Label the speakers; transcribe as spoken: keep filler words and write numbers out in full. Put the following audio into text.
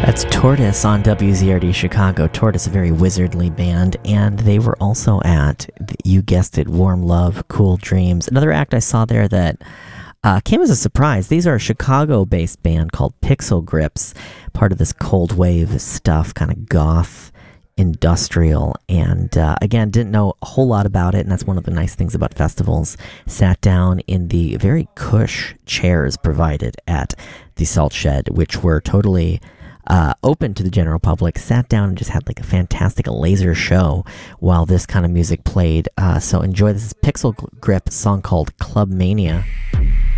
Speaker 1: That's Tortoise on W Z R D Chicago. Tortoise, a very wizardly band, and they were also at, you guessed it, Warm Love, Cool Dreams. Another act I saw there that uh, came as a surprise. These are a Chicago-based band called Pixel Grips, part of this cold wave stuff, kind of goth, industrial, and uh, again, didn't know a whole lot about it, and that's one of the nice things about festivals. Sat down in the very cush chairs provided at the Salt Shed, which were totally Uh, open to the general public. Sat down and just had like a fantastic laser show while this kind of music played. Uh, so enjoy this Pixel Grip song called Club Mania.